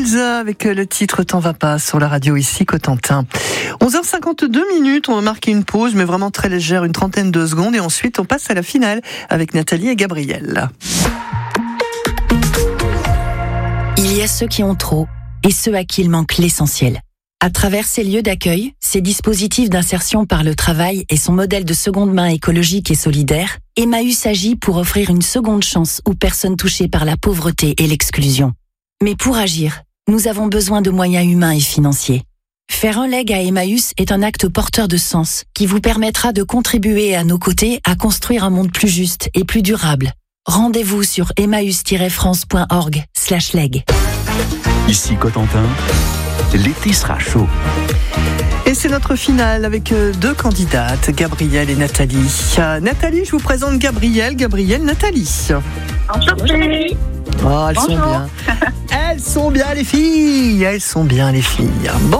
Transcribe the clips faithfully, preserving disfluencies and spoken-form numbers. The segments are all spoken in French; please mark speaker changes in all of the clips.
Speaker 1: Elsa avec le titre T'en vas pas sur la radio ici Cotentin. onze heures cinquante-deux minutes, on va marquer une pause mais vraiment très légère, une trentaine de secondes et ensuite on passe à la finale avec Nathalie et Gabriel.
Speaker 2: Il y a ceux qui ont trop et ceux à qui il manque l'essentiel. À travers ces lieux d'accueil, ces dispositifs d'insertion par le travail et son modèle de seconde main écologique et solidaire, Emmaüs agit pour offrir une seconde chance aux personnes touchées par la pauvreté et l'exclusion. Mais pour agir, nous avons besoin de moyens humains et financiers. Faire un leg à Emmaüs est un acte porteur de sens qui vous permettra de contribuer à nos côtés à construire un monde plus juste et plus durable. Rendez-vous sur emmaüs tiret france point org slash leg.
Speaker 3: Ici Cotentin, l'été sera chaud.
Speaker 1: Et c'est notre finale avec deux candidates, Gabrielle et Nathalie. Euh, Nathalie, je vous présente Gabrielle, Gabrielle, Nathalie.
Speaker 4: Enchantée.
Speaker 1: Oh, elles
Speaker 4: Bonjour.
Speaker 1: sont bien. Elles sont bien les filles. Elles sont bien les filles. Bon.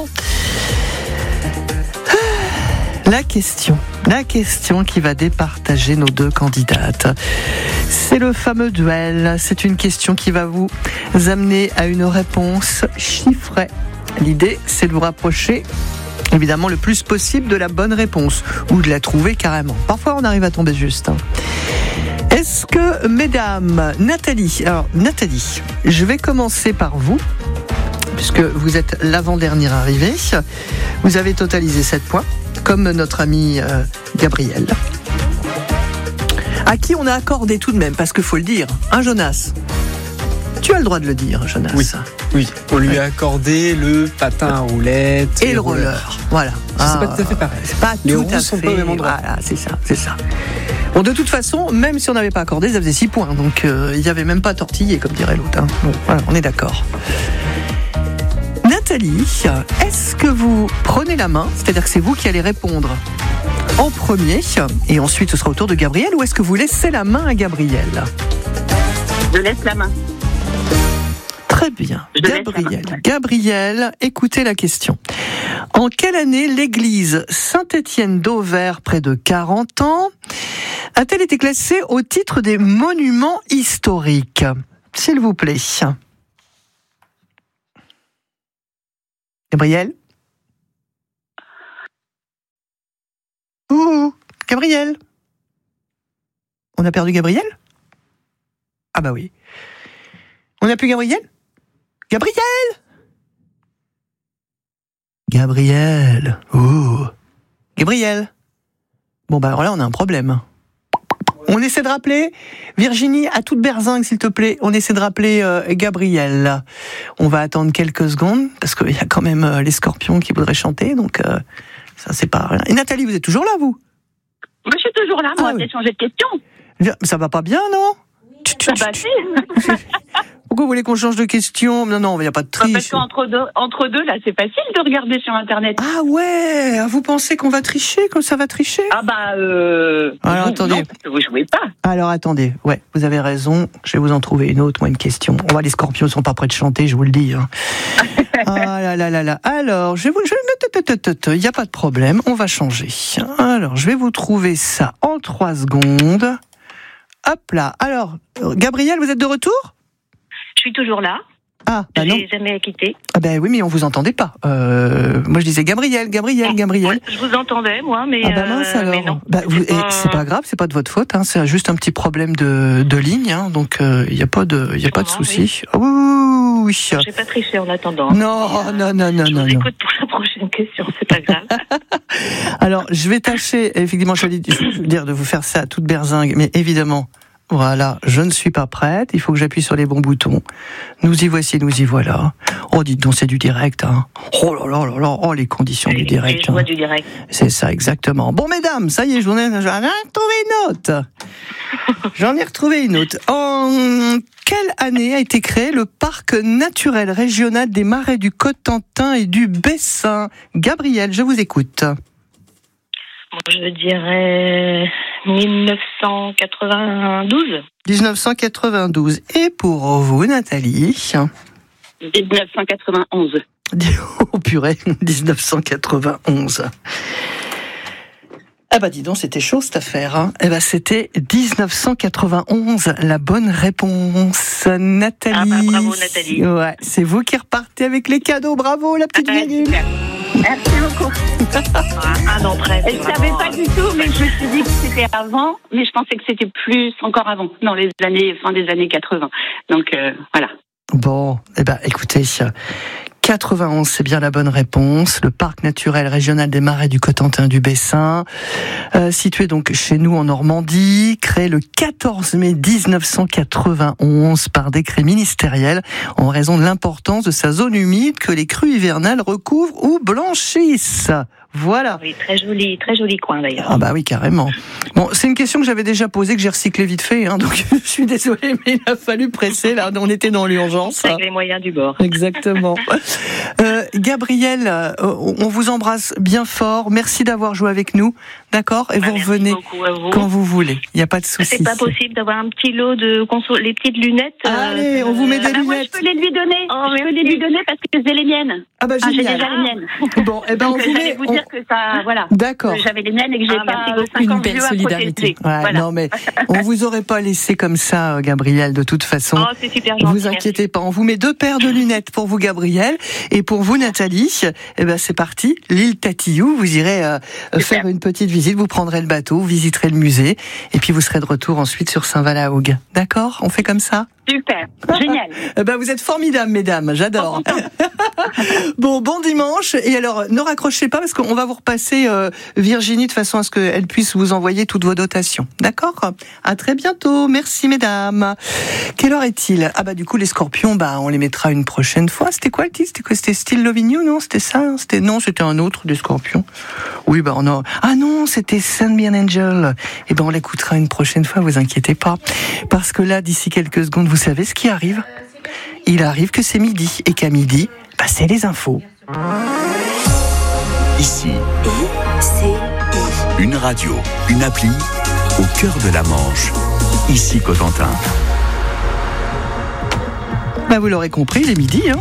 Speaker 1: La question, la question qui va départager nos deux candidates. C'est le fameux duel. C'est une question qui va vous amener à une réponse chiffrée. L'idée, c'est de vous rapprocher évidemment le plus possible de la bonne réponse ou de la trouver carrément. Parfois, on arrive à tomber juste. Est-ce que, mesdames, Nathalie, alors Nathalie, je vais commencer par vous, puisque vous êtes l'avant-dernière arrivée. Vous avez totalisé sept points, comme notre ami euh, Gabriel, à qui on a accordé tout de même, parce qu'il faut le dire, un Jonas. Tu as le droit de le dire, Jonas.
Speaker 5: Oui, oui. On lui a accordé le patin à roulettes
Speaker 1: et, et le roller. roller. Voilà.
Speaker 5: C'est ah, pas tout à fait pareil.
Speaker 1: C'est pas
Speaker 5: Les
Speaker 1: tout
Speaker 5: roues
Speaker 1: à
Speaker 5: sont
Speaker 1: fait.
Speaker 5: pas au même endroit.
Speaker 1: Voilà, c'est ça, c'est ça. Bon, de toute façon, même si on n'avait pas accordé, ça faisait six points. Donc, euh, il n'y avait même pas tortillé, comme dirait l'autre. Hein. Bon, voilà, on est d'accord. Nathalie, est-ce que vous prenez la main, c'est-à-dire que c'est vous qui allez répondre en premier, et ensuite ce sera au tour de Gabriel, ou est-ce que vous laissez la main à Gabriel ?
Speaker 4: Je laisse la main.
Speaker 1: Très bien.
Speaker 4: Je
Speaker 1: Gabriel, Gabriel, écoutez la question. En quelle année l'église Saint-Étienne d'Auvers, près de quarante ans, a-t-elle été classée au titre des monuments historiques ? S'il vous plaît. Gabriel ? Ouh, Gabriel ? On a perdu Gabriel ? Ah bah oui. On n'a plus Gabriel ? Gabriel ? Gabriel. Ouh. Gabriel. Bon bah alors là on a un problème. On essaie de rappeler Virginie à toute berzingue s'il te plaît. On essaie de rappeler euh, Gabriel. On va attendre quelques secondes parce qu'il y a quand même euh, les Scorpions qui voudraient chanter, donc euh, ça c'est pas rien. Et Nathalie, vous êtes toujours là vous ?
Speaker 4: Moi je suis toujours là, moi,
Speaker 1: ah,
Speaker 4: j'ai
Speaker 1: oui.
Speaker 4: changé de question.
Speaker 1: Ça va pas bien, non ?
Speaker 4: Ça va si.
Speaker 1: Pourquoi vous voulez qu'on change de question ? Non, non, il n'y a pas de triche.
Speaker 4: Parce qu'entre deux, entre deux, là, c'est facile de regarder sur Internet.
Speaker 1: Ah ouais, vous pensez qu'on va tricher, que ça va tricher ?
Speaker 4: Ah bah, euh...
Speaker 1: Alors
Speaker 4: vous,
Speaker 1: attendez.
Speaker 4: Non, parce que vous jouez pas.
Speaker 1: Alors attendez, ouais, vous avez raison, je vais vous en trouver une autre, moi, une question. On va, les Scorpions ne sont pas prêts de chanter, je vous le dis. Hein. Ah là là là là. Alors, je vais vous... Il n'y a pas de problème, on va changer. Alors, je vais vous trouver ça en trois secondes. Hop là. Alors, Gabriel, vous êtes de retour ?
Speaker 4: Je suis toujours là.
Speaker 1: Ah, bah
Speaker 4: je
Speaker 1: non.
Speaker 4: n'ai jamais quitté.
Speaker 1: Ah ben oui, mais on vous entendait pas. Euh, moi, je disais Gabriel, Gabriel, Gabriel.
Speaker 4: Ouais, je vous entendais, moi, mais.
Speaker 1: Ah bah mince
Speaker 4: euh,
Speaker 1: alors.
Speaker 4: mais non.
Speaker 1: Bah, vous,
Speaker 4: c'est, pas...
Speaker 1: et c'est pas grave, c'est pas de votre faute. Hein, c'est juste un petit problème de, de ligne. Hein, donc il euh, y a pas de, il y a pas de souci.
Speaker 4: Oui.
Speaker 1: Ah, oui, oui, oui, oui.
Speaker 4: J'ai pas triché en attendant.
Speaker 1: Non,
Speaker 4: euh,
Speaker 1: non, non, non,
Speaker 4: je
Speaker 1: non,
Speaker 4: vous
Speaker 1: non.
Speaker 4: écoute pour la prochaine question, c'est pas grave.
Speaker 1: Alors, je vais tâcher. Effectivement, je vais dire de vous faire ça à toute berzingue, mais évidemment. Voilà, je ne suis pas prête, il faut que j'appuie sur les bons boutons. Nous y voici, nous y voilà. Oh, dites donc, c'est du direct, hein. Oh là là là là, oh, les conditions
Speaker 4: les,
Speaker 1: du direct.
Speaker 4: Les joies
Speaker 1: hein.
Speaker 4: du direct.
Speaker 1: C'est ça, exactement. Bon, mesdames, ça y est, j'en ai, j'en ai retrouvé une autre. J'en ai retrouvé une autre. En quelle année a été créé le parc naturel régional des Marais du Cotentin et du Bessin ? Gabriel, je vous écoute.
Speaker 4: Bon, je dirais dix-neuf cent quatre-vingt-douze.
Speaker 1: dix-neuf cent quatre-vingt-douze. Et pour vous, Nathalie ?
Speaker 4: dix-neuf cent quatre-vingt-onze.
Speaker 1: Oh purée, dix-neuf cent quatre-vingt-onze. Ah bah dis donc, c'était chaud cette affaire. Hein. Eh bah c'était dix-neuf cent quatre-vingt-onze, la bonne réponse. Nathalie.
Speaker 4: Ah bah bravo Nathalie.
Speaker 1: Ouais, c'est vous qui repartez avec les cadeaux. Bravo la petite
Speaker 4: Ah, ouais,
Speaker 1: Virgule.
Speaker 4: super. Merci beaucoup. Ah non, bref. Je ne savais pas du tout, mais je me suis dit que c'était avant, mais je pensais que c'était plus encore avant, dans les années, fin des années quatre-vingts. Donc euh, voilà.
Speaker 1: Bon, eh ben écoutez, quatre-vingt-onze, c'est bien la bonne réponse. Le parc naturel régional des Marais du Cotentin du Bessin, euh, situé donc chez nous en Normandie, créé le quatorze mai dix-neuf cent quatre-vingt-onze par décret ministériel en raison de l'importance de sa zone humide que les crues hivernales recouvrent ou blanchissent. Voilà.
Speaker 4: Oui, très joli, très joli coin d'ailleurs.
Speaker 1: Ah bah oui, carrément. Bon, c'est une question que j'avais déjà posée, que j'ai recyclée vite fait, hein, donc je suis désolée, mais il a fallu presser, là, on était dans l'urgence.
Speaker 4: Avec les moyens du bord.
Speaker 1: Exactement. Euh, Gabriel, euh, on vous embrasse bien fort, merci d'avoir joué avec nous, d'accord ? Et
Speaker 4: Bah,
Speaker 1: vous
Speaker 4: merci
Speaker 1: revenez
Speaker 4: beaucoup à vous.
Speaker 1: quand vous voulez, il n'y a pas de souci.
Speaker 4: C'est pas possible d'avoir un petit lot de conso- les petites lunettes. euh,
Speaker 1: Allez, on vous met des
Speaker 4: ah bah, moi,
Speaker 1: lunettes.
Speaker 4: je peux les lui donner.
Speaker 1: Oh,
Speaker 4: je peux les lui donner parce que j'ai les miennes.
Speaker 1: Ah bah
Speaker 4: Ah, j'ai
Speaker 1: génial.
Speaker 4: déjà les miennes.
Speaker 1: Bon, eh ben
Speaker 4: Donc
Speaker 1: on vous
Speaker 4: j'allais
Speaker 1: met...
Speaker 4: vous
Speaker 1: on-
Speaker 4: dire que ça, voilà.
Speaker 1: D'accord.
Speaker 4: Que j'avais les miennes et que j'ai
Speaker 2: Ah
Speaker 4: pas
Speaker 2: bah,
Speaker 4: pris vos
Speaker 2: une
Speaker 4: cinquante
Speaker 2: belle
Speaker 4: vieux à
Speaker 2: solidarité.
Speaker 4: protéger.
Speaker 1: Ouais,
Speaker 4: Voilà.
Speaker 1: non mais on vous aurait pas laissé comme ça, euh, Gabriel, de toute façon.
Speaker 4: Oh, c'est super gentil.
Speaker 1: Vous inquiétez pas, on vous met deux paires de lunettes pour vous, Gabriel, et pour vous, Nathalie. Eh ben c'est parti, l'île Tatillou. Vous irez euh, faire une petite visite, vous prendrez le bateau, vous visiterez le musée, et puis vous serez de retour ensuite sur Saint-Valahougue. D'accord ? On fait comme ça ?
Speaker 4: Super, génial.
Speaker 1: Eh ben vous êtes formidables, mesdames, j'adore. Bon, bon dimanche. Et alors, ne raccrochez pas parce qu'on va vous repasser euh, Virginie de façon à ce qu'elle puisse vous envoyer toutes vos dotations. D'accord ? À très bientôt. Merci, mesdames. Quelle heure est-il ? Ah bah du coup, les Scorpions, bah on les mettra une prochaine fois. C'était quoi le titre ? C'était quoi ? C'était Still Loving You ? Non, c'était ça. C'était non, c'était un autre des Scorpions. Oui, bah on a. Ah non, c'était Send Me an Angel. Et ben on l'écoutera une prochaine fois. Vous inquiétez pas, parce que là, d'ici quelques secondes, vous savez ce qui arrive ? Il arrive que c'est midi et qu'à midi, bah, c'est les infos.
Speaker 3: Ici,
Speaker 2: I, C, I.
Speaker 3: une radio, une appli, au cœur de la Manche. Ici Cotentin.
Speaker 1: Bah, vous l'aurez compris, il est midi, hein.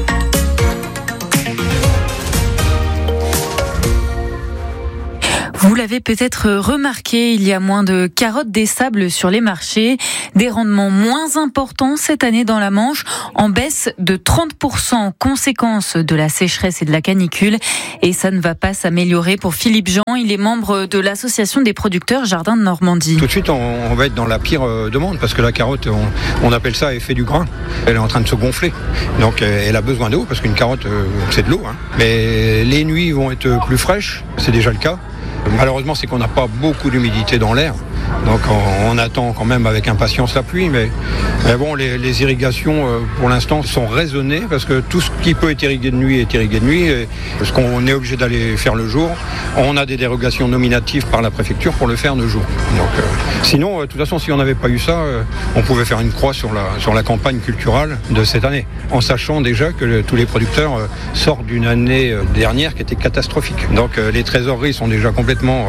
Speaker 6: Vous l'avez peut-être remarqué, il y a moins de carottes des sables sur les marchés, des rendements moins importants cette année dans la Manche, en baisse de trente pour cent, conséquence de la sécheresse et de la canicule. Et ça ne va pas s'améliorer pour Philippe Jean, il est membre de l'association des producteurs Jardins de Normandie.
Speaker 7: Tout de suite, on, on va être dans la pire euh, demande parce que la carotte, on, on appelle ça effet du grain. Elle est en train de se gonfler. Donc euh, elle a besoin d'eau parce qu'une carotte, euh, c'est de l'eau. Hein. Mais les nuits vont être plus fraîches, c'est déjà le cas. Malheureusement, c'est qu'on n'a pas beaucoup d'humidité dans l'air. Donc on, on attend quand même avec impatience la pluie. Mais, mais bon, les, les irrigations, euh, pour l'instant, sont raisonnées parce que tout ce qui peut être irrigué de nuit est irrigué de nuit. Et ce qu'on est obligé d'aller faire le jour, on a des dérogations nominatives par la préfecture pour le faire le jour. Donc, euh, sinon, euh, de toute façon, si on n'avait pas eu ça, euh, on pouvait faire une croix sur la, sur la campagne culturelle de cette année, en sachant déjà que le, tous les producteurs euh, sortent d'une année euh, dernière qui était catastrophique. Donc euh, les trésoreries sont déjà complètement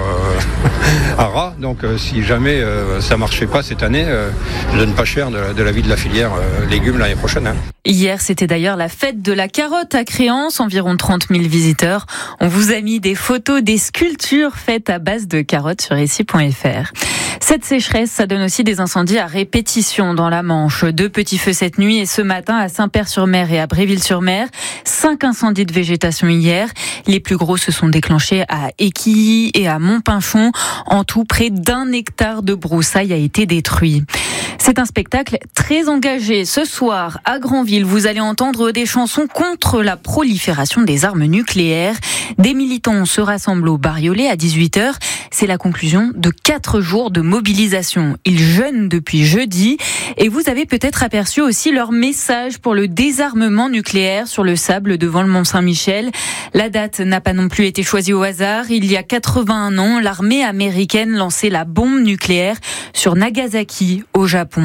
Speaker 7: euh, à ras. Donc euh, si jamais euh, ça marchait pas cette année, euh, je donne pas cher de, de la vie de la filière euh, légumes l'année prochaine. Hein.
Speaker 6: Hier, c'était d'ailleurs la fête de la carotte à Créance, environ trente mille visiteurs. On vous a mis des photos des sculptures faites à base de carottes sur ici point f r. Cette sécheresse, ça donne aussi des incendies à répétition dans la Manche. Deux petits feux cette nuit et ce matin à Saint-Père-sur-Mer et à Bréville-sur-Mer. Cinq incendies de végétation hier. Les plus gros se sont déclenchés à Équilly et à Montpinchon. En tout, près d'un hectare de broussailles a été détruit. C'est un spectacle très engagé. Ce soir, à Granville, vous allez entendre des chansons contre la prolifération des armes nucléaires. Des militants se rassemblent au Bariolais à dix-huit heures. C'est la conclusion de quatre jours de mobilisation. Ils jeûnent depuis jeudi. Et vous avez peut-être aperçu aussi leur message pour le désarmement nucléaire sur le sable devant le Mont-Saint-Michel. La date n'a pas non plus été choisie au hasard. Il y a quatre-vingt-un ans, l'armée américaine lançait la bombe nucléaire sur Nagasaki, au Japon.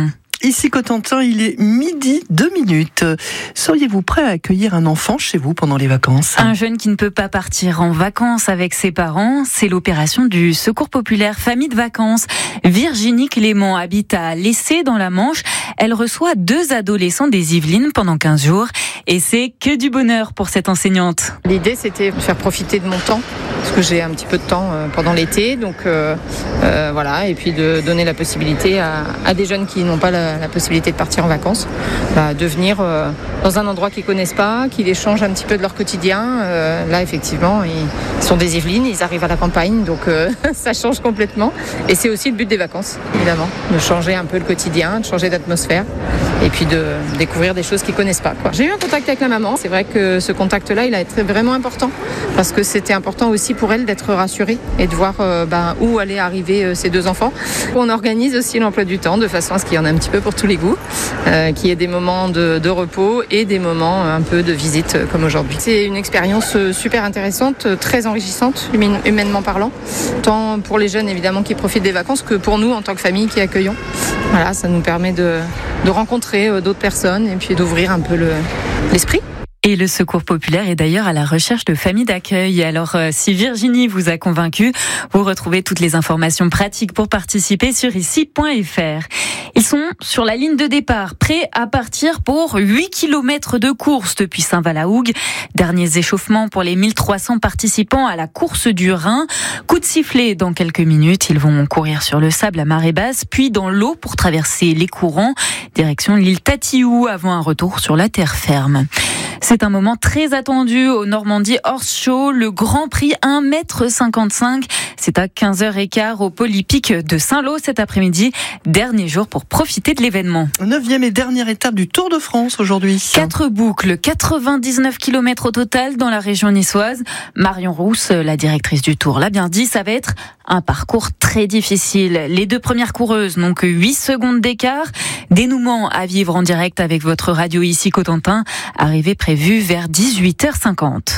Speaker 1: ici Cotentin, il est midi deux minutes. Seriez-vous prêt à accueillir un enfant chez vous pendant les vacances ?
Speaker 6: Un jeune qui ne peut pas partir en vacances avec ses parents, c'est l'opération du Secours populaire Famille de vacances. Virginie Clément habite à Lessé dans la Manche. Elle reçoit deux adolescents des Yvelines pendant quinze jours et c'est que du bonheur pour cette enseignante.
Speaker 8: L'idée, c'était de faire profiter de mon temps, parce que j'ai un petit peu de temps pendant l'été, donc euh, euh, voilà, et puis de donner la possibilité à, à des jeunes qui n'ont pas la, la possibilité de partir en vacances, bah, de venir euh, dans un endroit qu'ils connaissent pas, qu'ils échangent un petit peu de leur quotidien. Euh, là, effectivement, ils sont des Yvelines, ils arrivent à la campagne, donc euh, ça change complètement. Et c'est aussi le but des vacances, évidemment, de changer un peu le quotidien, de changer d'atmosphère, et puis de découvrir des choses qu'ils connaissent pas, quoi. J'ai eu un contact avec la maman. C'est vrai que ce contact-là, il a été vraiment important, parce que c'était important aussi pour elle d'être rassurée et de voir euh, bah, où allaient arriver euh, ces deux enfants. On organise aussi l'emploi du temps de façon à ce qu'il y en ait un petit peu pour tous les goûts, euh, qu'il y ait des moments de, de repos et des moments un peu de visite euh, comme aujourd'hui. C'est une expérience euh, super intéressante, euh, très enrichissante, humain, humainement parlant, tant pour les jeunes évidemment qui profitent des vacances que pour nous en tant que famille qui accueillons. Voilà, ça nous permet de, de rencontrer euh, d'autres personnes et puis d'ouvrir un peu le, l'esprit.
Speaker 6: Et le Secours populaire est d'ailleurs à la recherche de familles d'accueil. Alors, euh, si Virginie vous a convaincu, vous retrouvez toutes les informations pratiques pour participer sur ici point f r. Ils sont sur la ligne de départ, prêts à partir pour huit kilomètres de course depuis Saint-Val-la-Hougue. Derniers échauffements pour les mille trois cents participants à la course du Rhin. Coup de sifflet dans quelques minutes. Ils vont courir sur le sable à marée basse, puis dans l'eau pour traverser les courants. Direction l'île Tatiou avant un retour sur la terre ferme. C'est un moment très attendu au Normandie Horse Show, le Grand Prix un mètre cinquante-cinq. C'est à quinze heures quinze au pôle hippique de Saint-Lô cet après-midi. Dernier jour pour profiter de l'événement.
Speaker 1: Neuvième et dernière étape du Tour de France aujourd'hui.
Speaker 6: Quatre boucles, quatre-vingt-dix-neuf kilomètres au total dans la région niçoise. Marion Rousse, la directrice du Tour, l'a bien dit, ça va être un parcours très difficile. Les deux premières coureuses n'ont que huit secondes d'écart. Dénouement à vivre en direct avec votre radio ici Cotentin. Arrivée prévue vers dix-huit heures cinquante.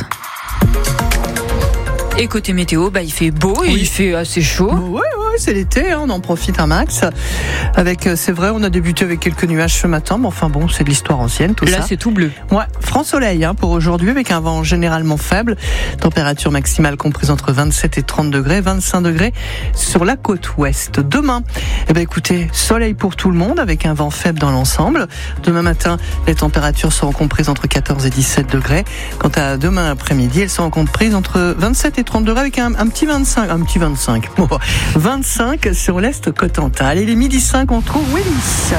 Speaker 6: Et côté météo, bah, il fait beau et oui. Il fait assez chaud.
Speaker 1: Oui, oui, c'est l'été, hein, on en profite un max. Avec, c'est vrai, on a débuté avec quelques nuages ce matin, mais enfin bon, c'est de l'histoire ancienne, tout
Speaker 6: Là,
Speaker 1: ça.
Speaker 6: Là, c'est tout bleu.
Speaker 1: Ouais, franc soleil hein, pour aujourd'hui, avec un vent généralement faible. Température maximale comprise entre vingt-sept et trente degrés, vingt-cinq degrés sur la côte ouest. Demain, eh ben, écoutez, soleil pour tout le monde, avec un vent faible dans l'ensemble. Demain matin, les températures seront comprises entre quatorze et dix-sept degrés. Quant à demain après-midi, elles seront comprises entre vingt-sept et trente degrés avec un, un petit vingt-cinq, un petit vingt-cinq, bon, vingt-cinq sur l'est Cotentin. Allez, les midi cinq, on trouve Willy.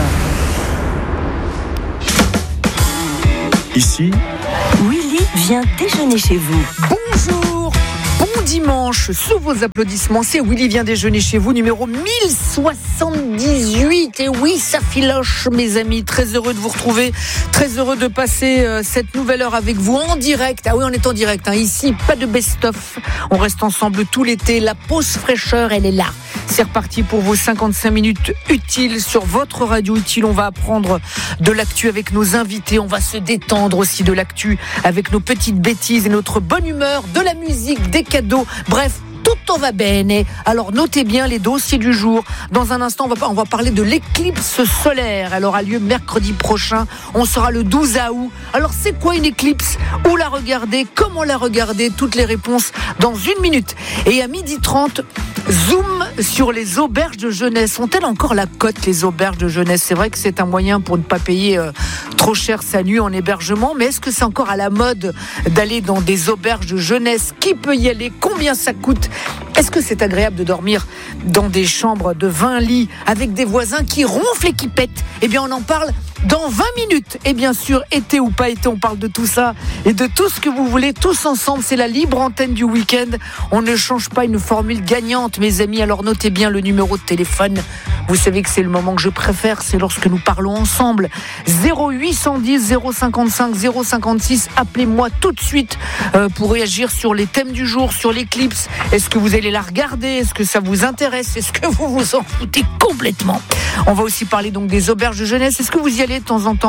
Speaker 3: Ici,
Speaker 9: Willy vient déjeuner chez vous.
Speaker 10: Bonjour, bon dimanche, sous vos applaudissements, c'est Willy vient déjeuner chez vous, numéro mille soixante-dix-huit. Et oui, ça filoche, mes amis, très heureux de vous retrouver, très heureux de passer euh, cette nouvelle heure avec vous en direct. Ah oui, on est en direct, hein. Ici, pas de best-of, on reste ensemble tout l'été, la pause fraîcheur, elle est là. C'est reparti pour vos cinquante-cinq minutes utiles sur votre radio utile. On va apprendre de l'actu avec nos invités. On va se détendre aussi de l'actu avec nos petites bêtises et notre bonne humeur, de la musique, des cadeaux. Bref, tutto va bene. Alors notez bien les dossiers du jour. Dans un instant, on va, on va parler de l'éclipse solaire. Elle aura lieu mercredi prochain. On sera le douze août. Alors c'est quoi une éclipse ? Où la regarder ? Comment la regarder ? Toutes les réponses dans une minute. Et à midi trente, zoom sur les auberges de jeunesse. Ont-elles encore la cote, les auberges de jeunesse ? C'est vrai que c'est un moyen pour ne pas payer euh, trop cher sa nuit en hébergement, mais est-ce que c'est encore à la mode d'aller dans des auberges de jeunesse ? Qui peut y aller ? Combien ça coûte ? Est-ce que c'est agréable de dormir dans des chambres de vingt lits avec des voisins qui ronflent et qui pètent ? Eh bien, on en parle dans vingt minutes. Et bien sûr, été ou pas été, on parle de tout ça et de tout ce que vous voulez, tous ensemble. C'est la libre antenne du week-end. On ne change pas une formule gagnante, mes amis. Alors notez bien le numéro de téléphone. Vous savez que c'est le moment que je préfère, c'est lorsque nous parlons ensemble. zéro huit cent dix, zéro cinquante-cinq, zéro cinquante-six. Appelez-moi tout de suite euh, pour réagir sur les thèmes du jour, sur l'éclipse. Est-ce que vous allez la regarder ? Est-ce que ça vous intéresse ? Est-ce que vous vous en foutez complètement ? On va aussi parler donc des auberges de jeunesse. Est-ce que vous y allez de temps en temps ?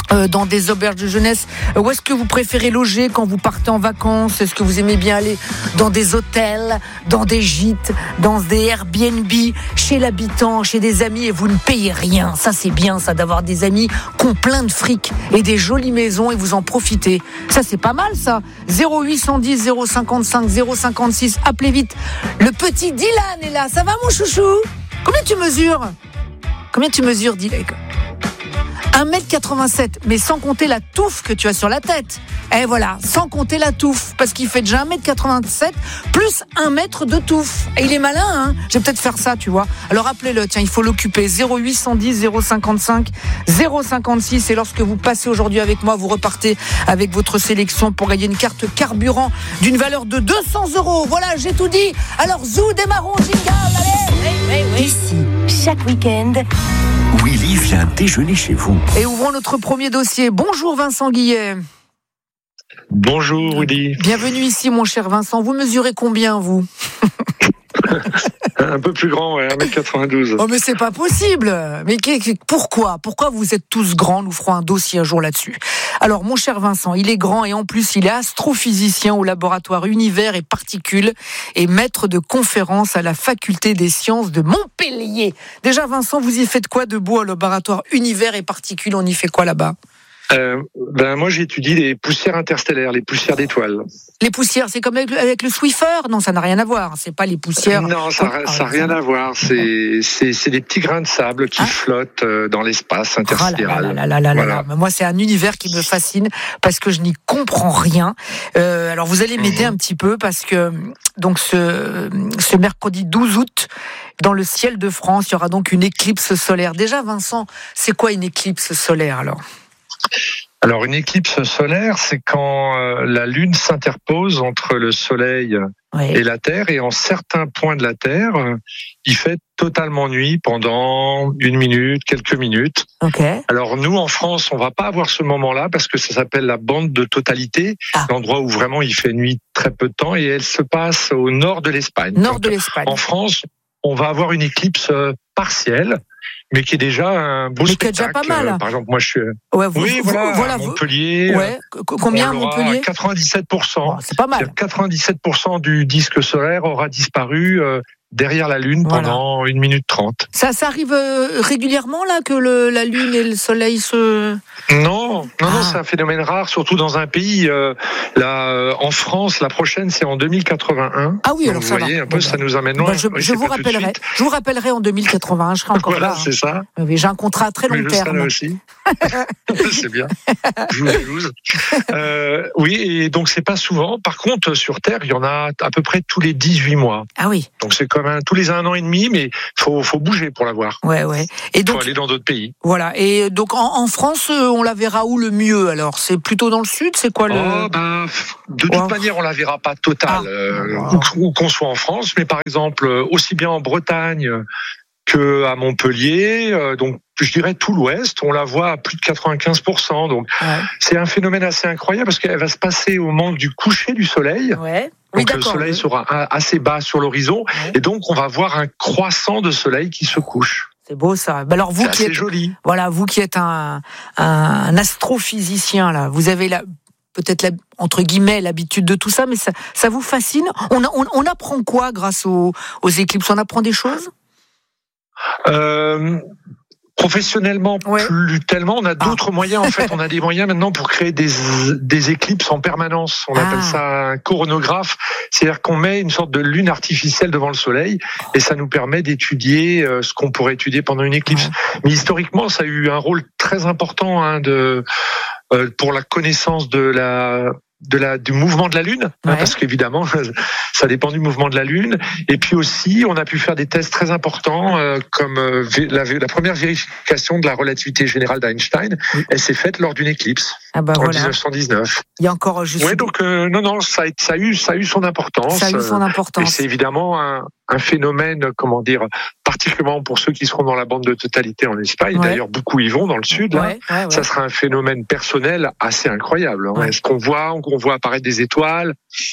Speaker 10: Euh, dans des auberges de jeunesse. Euh, où est-ce que vous préférez loger quand vous partez en vacances? Est-ce que vous aimez bien aller dans des hôtels, dans des gîtes, dans des Airbnb, chez l'habitant, chez des amis et vous ne payez rien? Ça, c'est bien, ça, d'avoir des amis qui ont plein de fric et des jolies maisons et vous en profitez. Ça, c'est pas mal, ça. zéro huit cent dix, zéro cinquante-cinq, zéro cinquante-six. Appelez vite. Le petit Dylan est là. Ça va, mon chouchou? Combien tu mesures? Combien tu mesures, Dylan? un mètre quatre-vingt-sept, mais sans compter la touffe que tu as sur la tête. Et voilà, sans compter la touffe, parce qu'il fait déjà un mètre quatre-vingt-sept, plus un mètre de touffe. Et il est malin, hein. Je vais peut-être faire ça, tu vois. Alors appelez-le, tiens, il faut l'occuper. zéro huit cent dix, zéro cinquante-cinq, zéro cinquante-six. Et lorsque vous passez aujourd'hui avec moi, vous repartez avec votre sélection pour gagner une carte carburant d'une valeur de deux cents euros. Voilà, j'ai tout dit. Alors, zou, démarrons, jingle, allez.
Speaker 9: Oui, oui, oui. Ici, chaque week-end,
Speaker 3: Willy vient déjeuner chez vous.
Speaker 10: Et ouvrons notre premier dossier. Bonjour Vincent Guillet.
Speaker 11: Bonjour Willy.
Speaker 10: Bienvenue ici mon cher Vincent. Vous mesurez combien vous?
Speaker 11: Un peu plus grand, ouais, un mètre quatre-vingt-douze.
Speaker 10: Oh mais c'est pas possible. Mais pourquoi Pourquoi vous êtes tous grands? Nous ferons un dossier un jour là-dessus. Alors mon cher Vincent, il est grand et en plus il est astrophysicien au laboratoire Univers et Particules et maître de conférence à la faculté des sciences de Montpellier. Déjà Vincent, vous y faites quoi de beau au laboratoire Univers et Particules? On y fait quoi là-bas?
Speaker 11: Euh, ben moi j'étudie les poussières interstellaires, les poussières d'étoiles.
Speaker 10: Les poussières, c'est comme avec le, avec le Swiffer? Non, ça n'a rien à voir. C'est pas les poussières.
Speaker 11: Non, ça n'a ah, rien à voir. C'est c'est c'est des petits grains de sable qui ah. flottent dans l'espace intersidéral.
Speaker 10: Oh là là là là là voilà. là. Moi, c'est un univers qui me fascine parce que je n'y comprends rien. Euh, alors vous allez m'aider mmh. un petit peu parce que donc ce ce mercredi douze août. Dans le ciel de France, il y aura donc une éclipse solaire. Déjà, Vincent, c'est quoi une éclipse solaire alors?
Speaker 11: Alors une éclipse solaire, c'est quand euh, la Lune s'interpose entre le Soleil oui. et la Terre, et en certains points de la Terre, euh, il fait totalement nuit pendant une minute, quelques minutes.
Speaker 10: Okay.
Speaker 11: Alors nous, en France, on va pas avoir ce moment-là parce que ça s'appelle la bande de totalité, ah. l'endroit où vraiment il fait nuit très peu de temps, et elle se passe au nord de l'Espagne.
Speaker 10: Nord
Speaker 11: Donc,
Speaker 10: de l'Espagne.
Speaker 11: En France, on va avoir une éclipse partielle, mais qui est déjà un beau
Speaker 10: mais
Speaker 11: spectacle.
Speaker 10: Qui est déjà pas mal.
Speaker 11: Euh, par exemple, moi je suis.
Speaker 10: Ouais, vous,
Speaker 11: oui,
Speaker 10: vous,
Speaker 11: voilà,
Speaker 10: voilà,
Speaker 11: à Montpellier.
Speaker 10: Ouais. Combien à Montpellier?
Speaker 11: quatre-vingt-dix-sept pour cent.
Speaker 10: Oh, c'est pas mal.
Speaker 11: quatre-vingt-dix-sept pour cent du disque solaire aura disparu euh, derrière la Lune voilà. pendant une minute trente.
Speaker 10: Ça, ça arrive euh, régulièrement là que le, la Lune et le Soleil se.
Speaker 11: Non, non,
Speaker 10: ah.
Speaker 11: non, c'est un phénomène rare, surtout dans un pays. Euh, là, euh, en France, la prochaine, c'est en deux mille quatre-vingt-un.
Speaker 10: Ah oui,
Speaker 11: donc
Speaker 10: alors
Speaker 11: vous
Speaker 10: ça
Speaker 11: voyez,
Speaker 10: va.
Speaker 11: un peu,
Speaker 10: bon,
Speaker 11: ça nous amène
Speaker 10: bah,
Speaker 11: loin.
Speaker 10: je,
Speaker 11: oui,
Speaker 10: je vous rappellerai. Je vous rappellerai en deux mille quatre-vingt-un. Je serai encore
Speaker 11: voilà,
Speaker 10: là.
Speaker 11: c'est ça.
Speaker 10: Oui, j'ai un contrat à très long
Speaker 11: Mais je
Speaker 10: terme.
Speaker 11: serai là aussi. C'est bien. Je vous jalouse. Euh, oui, et donc c'est pas souvent. Par contre, sur Terre, il y en a à peu près tous les dix-huit mois.
Speaker 10: Ah oui.
Speaker 11: Donc c'est comme un, tous les un an et demi, mais faut faut bouger pour la voir.
Speaker 10: Ouais, ouais. Et donc
Speaker 11: faut aller dans d'autres pays.
Speaker 10: Voilà. Et donc en, en France, on la verra où le mieux alors? C'est plutôt dans le sud? C'est quoi le?
Speaker 11: Oh, ben, de toute
Speaker 10: oh.
Speaker 11: manière, on la verra pas totale,
Speaker 10: ah.
Speaker 11: euh,
Speaker 10: wow.
Speaker 11: où, où qu'on soit en France, mais par exemple aussi bien en Bretagne que à Montpellier, euh, donc je dirais tout l'Ouest, on la voit à plus de quatre-vingt-quinze pour cent. Donc ouais. c'est un phénomène assez incroyable parce qu'elle va se passer au moment du coucher du soleil.
Speaker 10: Ouais.
Speaker 11: Oui, donc le soleil
Speaker 10: oui.
Speaker 11: sera assez bas sur l'horizon ouais. et donc on va voir un croissant de soleil qui se couche.
Speaker 10: C'est beau ça. Alors vous
Speaker 11: c'est
Speaker 10: qui
Speaker 11: assez
Speaker 10: êtes
Speaker 11: joli.
Speaker 10: Voilà, vous qui êtes un, un astrophysicien là, vous avez la peut-être la, entre guillemets l'habitude de tout ça, mais ça, ça vous fascine. On, on, on apprend quoi grâce aux, aux éclipses? On apprend des choses?
Speaker 11: Euh, professionnellement, ouais. plus tellement. On a d'autres ah. moyens, en fait. On a des moyens maintenant pour créer des, des éclipses en permanence. On ah. appelle ça un coronographe. C'est-à-dire qu'on met une sorte de lune artificielle devant le soleil et ça nous permet d'étudier euh, ce qu'on pourrait étudier pendant une éclipse. Ouais. Mais historiquement, ça a eu un rôle très important hein, de, euh, pour la connaissance de la... de la du mouvement de la Lune, ouais. hein, parce qu'évidemment ça dépend du mouvement de la Lune. Et puis aussi on a pu faire des tests très importants euh, comme euh, la, la première vérification de la relativité générale d'Einstein. Oui. Elle s'est faite lors d'une éclipse ah bah en voilà. dix-neuf cent dix-neuf.
Speaker 10: Il y a encore juste.
Speaker 11: Ouais, donc euh, non non ça a, ça a eu ça a eu son importance.
Speaker 10: Ça a eu son importance.
Speaker 11: Et c'est évidemment un, un phénomène comment dire particulièrement pour ceux qui seront dans la bande de totalité en Espagne. Ouais. D'ailleurs beaucoup y vont dans le sud. Là.
Speaker 10: Ouais, ouais, ouais.
Speaker 11: Ça sera un phénomène personnel assez incroyable. Hein. Ouais. Ce qu'on voit on On voit apparaître des étoiles.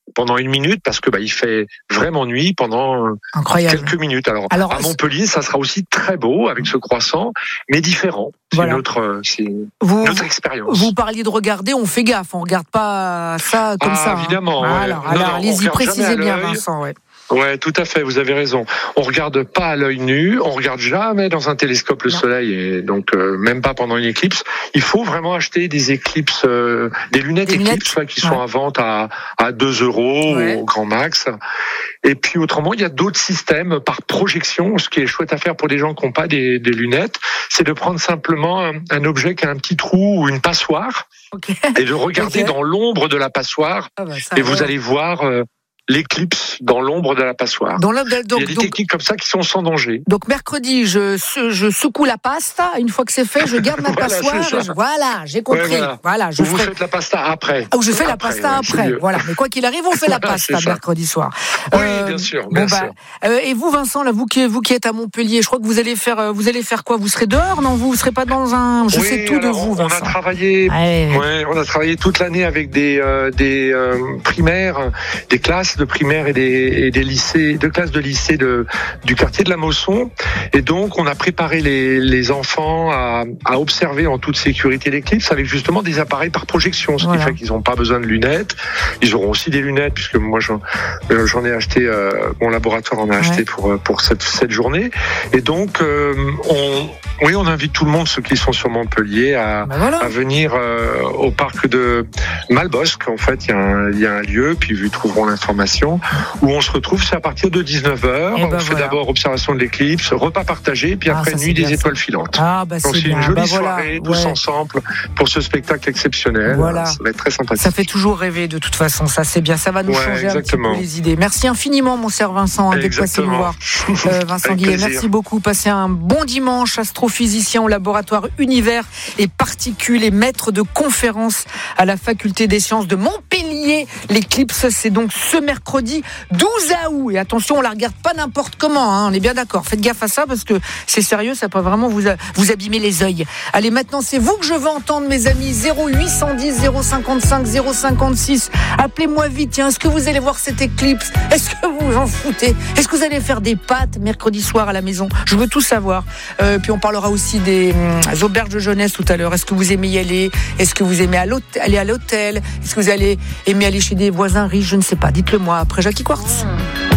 Speaker 11: pendant une minute parce que bah il fait vraiment nuit pendant
Speaker 10: Incroyable.
Speaker 11: quelques minutes. Alors,
Speaker 10: Alors
Speaker 11: à Montpellier, ça sera aussi très beau avec ce croissant, mais différent. C'est
Speaker 10: voilà.
Speaker 11: une autre, c'est
Speaker 10: vous,
Speaker 11: une autre expérience.
Speaker 10: Vous parliez de regarder, on fait gaffe, on regarde pas ça comme
Speaker 11: ah,
Speaker 10: ça.
Speaker 11: Évidemment.
Speaker 10: Hein.
Speaker 11: Ouais.
Speaker 10: Alors,
Speaker 11: non,
Speaker 10: alors
Speaker 11: non,
Speaker 10: allez-y, précisez bien, Vincent. Ouais.
Speaker 11: Ouais, tout à fait, vous avez raison. On regarde pas à l'œil nu, on regarde jamais dans un télescope le non. soleil, et donc euh, même pas pendant une éclipse. Il faut vraiment acheter des éclipses, euh, des lunettes des éclipses lunettes. Là, qui sont ouais. à vente à, à deux euros ouais. au grand max. Et puis autrement, il y a d'autres systèmes par projection. Ce qui est chouette à faire pour des gens qui n'ont pas des, des lunettes, c'est de prendre simplement un, un objet qui a un petit trou ou une passoire okay. et de regarder okay. dans l'ombre de la passoire. Ah bah ça, et vous ouais. allez voir... Euh, l'éclipse dans l'ombre de la passoire. Dans donc, il y a des donc, techniques comme ça qui sont sans danger.
Speaker 10: Donc mercredi, je, je secoue la pasta. Une fois que c'est fait, je garde ma voilà, passoire. Je, voilà, j'ai compris. Ouais, voilà. voilà, je
Speaker 11: Vous
Speaker 10: ferai...
Speaker 11: faites la pasta après.
Speaker 10: Ah, je fais
Speaker 11: après,
Speaker 10: la pasta
Speaker 11: ouais,
Speaker 10: après. Voilà. Mais quoi qu'il arrive, on fait la pasta mercredi soir.
Speaker 11: Oui, euh, bien sûr. Bien
Speaker 10: bon,
Speaker 11: sûr.
Speaker 10: Bah, euh, et vous, Vincent, là, vous qui, vous qui êtes à Montpellier, je crois que vous allez faire, vous allez faire quoi? Vous serez dehors? Non, vous ne serez pas dans un. Je
Speaker 11: oui,
Speaker 10: sais tout
Speaker 11: alors,
Speaker 10: de vous, Vincent.
Speaker 11: On a travaillé. Ouais, ouais, on a travaillé toute l'année avec des euh, des euh, primaires, des classes de primaire et des et des lycées, deux classes de lycée de, du quartier de la Mosson. Et donc, on a préparé les, les enfants à, à observer en toute sécurité l'éclipse avec justement des appareils par projection, ce voilà. qui fait qu'ils n'ont pas besoin de lunettes. Ils auront aussi des lunettes puisque moi, j'en, j'en ai acheté, euh, mon laboratoire en a ouais. acheté pour, pour cette, cette journée. Et donc, euh, on, oui, on invite tout le monde, ceux qui sont sur Montpellier, à, ben voilà. à venir euh, au parc de Malbosc. En fait, il y a un, il y a un lieu, puis vous trouveront l'information, où on se retrouve, c'est à partir de dix-neuf heures. Ben on voilà. fait d'abord observation de l'éclipse, repas partagé, puis après ah, nuit des étoiles ça. filantes.
Speaker 10: Ah, bah,
Speaker 11: donc
Speaker 10: c'est,
Speaker 11: c'est une
Speaker 10: bien.
Speaker 11: jolie
Speaker 10: bah,
Speaker 11: soirée,
Speaker 10: voilà.
Speaker 11: tous
Speaker 10: ouais.
Speaker 11: ensemble, pour ce spectacle exceptionnel.
Speaker 10: Voilà.
Speaker 11: Ça va être très sympathique.
Speaker 10: Ça fait toujours rêver, de toute façon, ça c'est bien, ça va nous
Speaker 11: ouais,
Speaker 10: changer
Speaker 11: exactement.
Speaker 10: un petit peu les idées. Merci infiniment, mon cher Vincent, hein, d'être passé nous voir. Euh, Vincent Guillet, merci beaucoup. Passez un bon dimanche, astrophysicien au laboratoire Univers et Particules et maître de conférence à la faculté des sciences de Montpellier. L'éclipse, c'est donc ce mercredi douze août. Et attention, on la regarde pas n'importe comment, hein, on est bien d'accord. Faites gaffe à ça parce que c'est sérieux, ça peut vraiment vous, vous abîmer les yeux. Allez, maintenant, c'est vous que je veux entendre, mes amis. zéro huit cent dix, zéro cinquante-cinq, zéro cinquante-six. Appelez-moi vite, tiens. Est-ce que vous allez voir cette éclipse? Est-ce que vous en foutez? Est-ce que vous allez faire des pâtes mercredi soir à la maison? Je veux tout savoir. Euh, puis on parlera aussi des hum, auberges de jeunesse tout à l'heure. Est-ce que vous aimez y aller? Est-ce que vous aimez à l'hôtel, aller à l'hôtel? Est-ce que vous allez aimer aller chez des voisins riches? Je ne sais pas. Dites-le moi après Jackie Quartz.